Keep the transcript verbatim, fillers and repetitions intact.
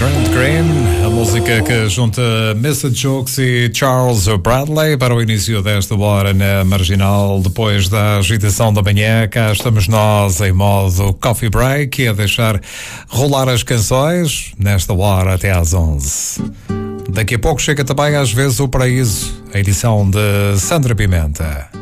Grant Green, a música que junta Mister Jokes e Charles Bradley para o início desta hora na Marginal. Depois da agitação da manhã, cá estamos nós em modo coffee break, a deixar rolar as canções nesta hora até às onze. Daqui a pouco chega também às vezes o Paraíso, a edição de Sandra Pimenta.